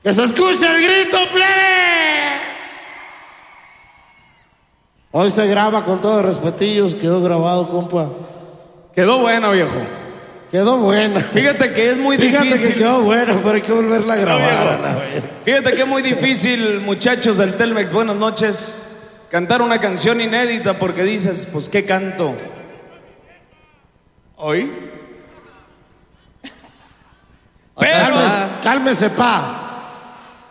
¡Que se escuche el grito, plebe! Hoy se graba con todos los respetillos, quedó grabado, compa. Quedó bueno, viejo. Quedó buena. Fíjate que es muy difícil. Fíjate que quedó bueno, pero hay que volverla a grabar. Fíjate que es muy difícil, muchachos del Telmex, buenas noches, cantar una canción inédita porque dices, pues, ¿qué canto? ¿Hoy? Pero... Cálmese, pa.